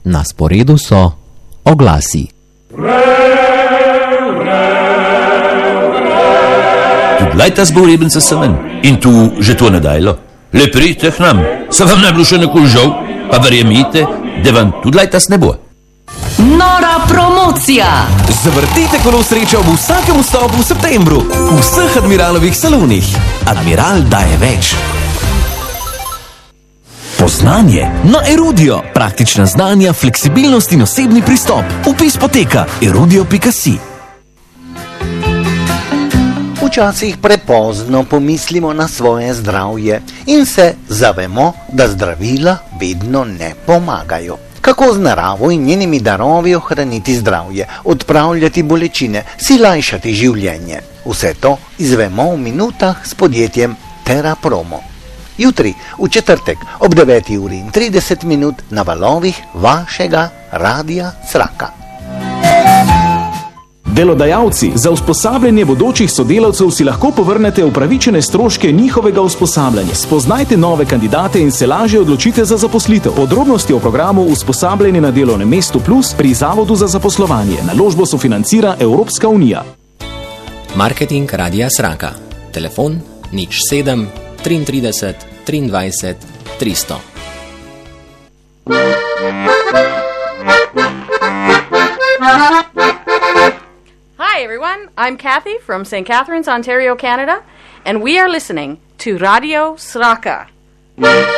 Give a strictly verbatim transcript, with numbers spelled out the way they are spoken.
Na sporedu so oglasi. Tudi lajta zbor Jebenca Semen. In tu že to nedajlo. Le pridite k nam, se vam ne bilo še nekul žal, pa verjemite, da vam tudi lajtas ne bo. Nora promocija! Zavrtite kolo srečo v vsakem vstopu v septembru v vseh Admiralovih salonih. Admiral daje več. Poznanje na Erudio. Praktična znanja, fleksibilnost in osebni pristop. Vpis poteka erudio pika si. Včasih prepozno pomislimo na svoje zdravje in se zavemo, da zdravila vedno ne pomagajo. Kako z naravo in njenimi darovi ohraniti zdravje, odpravljati bolečine, si lajšati življenje. Vse to izvemo v minutah s podjetjem TerraPromo. Jutri, v četrtek, ob deveti uri in trideset minut na valovih vašega Radia Sraka. Delodajalci, za usposabljanje bodočih sodelavcev si lahko povrnete upravičene stroške njihovega usposabljanja. Spoznajte nove kandidate in se lažje odločite za zaposlitev. Podrobnosti o programu Usposabljanje na delovnem mestu plus pri Zavodu za zaposlovanje. Naložbo sofinancira Evropska unija. Marketing Radia Sraka. Telefon nič sedem trideset tri triindvajset tristo. Hi everyone, I'm Kathy from Saint Catharines, Ontario, Canada, and we are listening to Radio Sraka.